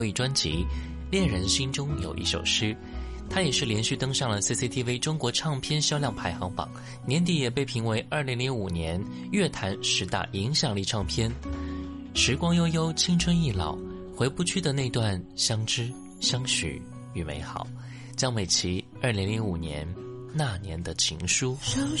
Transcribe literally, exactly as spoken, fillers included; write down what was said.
为专辑《恋人心中有一首诗》，他也是连续登上了 C C T V 中国唱片销量排行榜，年底也被评为二零零五年乐坛十大影响力唱片。时光悠悠，青春易老，回不去的那段相知相许与美好。江美琪二零零五年那年的情书。 熟